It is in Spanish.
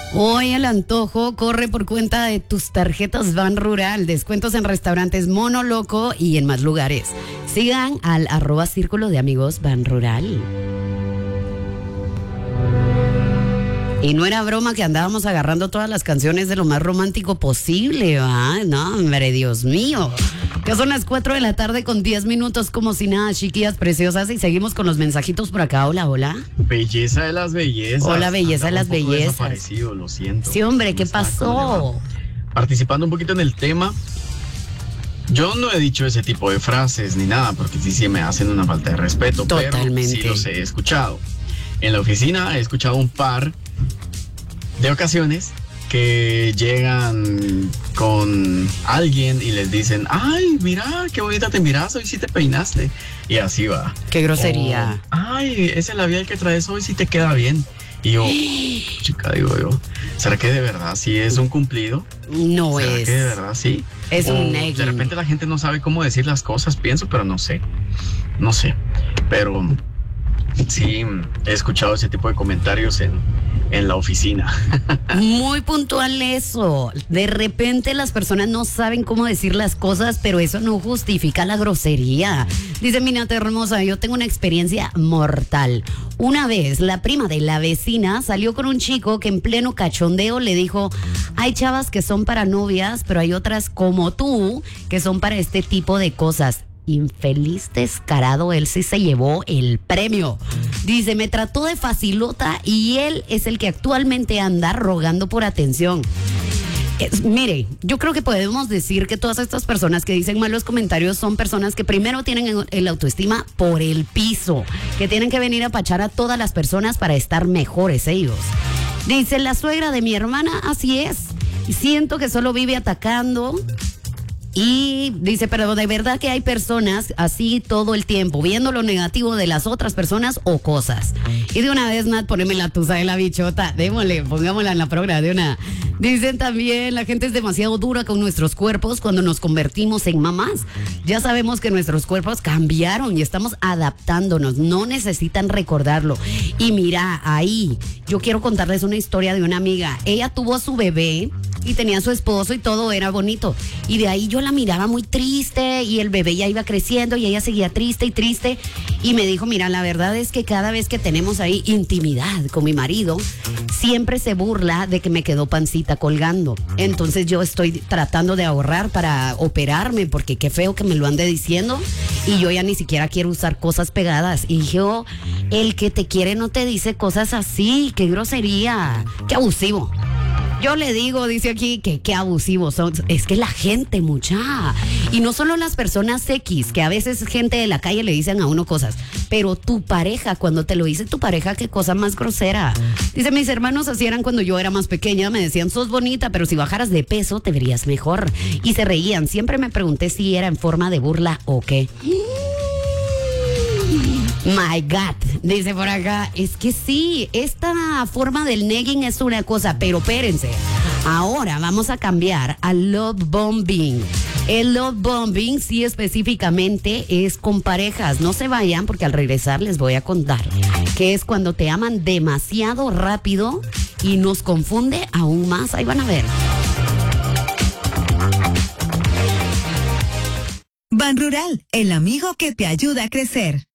Hoy el antojo corre por cuenta de tus tarjetas Ban Rural. Descuentos en restaurantes Mono Loco y en más lugares. Sigan al @Círculo de Amigos Ban Rural. Y no era broma que andábamos agarrando todas las canciones de lo más romántico posible, ¿va? No, hombre, Dios mío. Ya son las 4 de la tarde con 10 minutos, como si nada, chiquillas preciosas. Y seguimos con los mensajitos por acá. Hola, hola. Belleza de las bellezas. Hola, belleza de las bellezas. Desaparecido, lo siento. Sí, hombre, ¿qué pasó? Participando un poquito en el tema. Yo no he dicho ese tipo de frases ni nada, porque sí me hacen una falta de respeto. Totalmente. Pero sí los he escuchado. En la oficina he escuchado un par de ocasiones que llegan con alguien y les dicen, ay, mira, qué bonita te miras, hoy sí te peinaste. Y así va. Qué grosería. Ay, ese labial que traes hoy sí te queda bien. Y yo, chica, digo yo, ¿será que de verdad sí es un cumplido? No ¿Será es. que de verdad sí? Es O un negging. de repente la gente no sabe cómo decir las cosas, pienso, pero no sé. No sé. Pero sí, he escuchado ese tipo de comentarios en la oficina. Muy puntual eso. De repente las personas no saben cómo decir las cosas, pero eso no justifica la grosería. Dice Minata hermosa, yo tengo una experiencia mortal. Una vez la prima de la vecina salió con un chico que en pleno cachondeo le dijo, hay chavas que son para novias, pero hay otras como tú que son para este tipo de cosas. Infeliz descarado, él sí se llevó el premio. Dice, me trató de facilota y él es el que actualmente anda rogando por atención. Mire, yo creo que podemos decir que todas estas personas que dicen malos comentarios son personas que primero tienen el autoestima por el piso, que tienen que venir a pachar a todas las personas para estar mejores ellos. Dice, la suegra de mi hermana, así es. Siento que solo vive atacando. Y dice, pero de verdad que hay personas así todo el tiempo, viendo lo negativo de las otras personas o cosas. Y de una vez, Nat, poneme la tusa de la bichota, démosle, pongámosla en la programa de una. Dicen también, la gente es demasiado dura con nuestros cuerpos cuando nos convertimos en mamás. Ya sabemos que nuestros cuerpos cambiaron y estamos adaptándonos, no necesitan recordarlo. Y mira, ahí, yo quiero contarles una historia de una amiga. Ella tuvo a su bebé y tenía a su esposo y todo era bonito. Y de ahí yo la miraba muy triste y el bebé ya iba creciendo y ella seguía triste y triste. Y me dijo, mira, la verdad es que cada vez que tenemos ahí intimidad con mi marido, siempre se burla de que me quedó pancita colgando. Entonces yo estoy tratando de ahorrar para operarme porque qué feo que me lo ande diciendo. Y yo ya ni siquiera quiero usar cosas pegadas. Y yo, el que te quiere no te dice cosas así. Qué grosería, qué abusivo. Yo le digo, dice aquí, que qué abusivos son. Es que la gente, mucha. Y no solo las personas X, que a veces gente de la calle le dicen a uno cosas, pero tu pareja, cuando te lo dice tu pareja, qué cosa más grosera. Dice, mis hermanos así eran cuando yo era más pequeña, me decían, sos bonita, pero si bajaras de peso te verías mejor. Y se reían. Siempre me pregunté si era en forma de burla o qué. My God, dice por acá, es que sí, esta forma del negging es una cosa, pero espérense, ahora vamos a cambiar al love bombing. El love bombing sí específicamente es con parejas, no se vayan porque al regresar les voy a contar que es cuando te aman demasiado rápido y nos confunde aún más, ahí van a ver. Ban Rural, el amigo que te ayuda a crecer.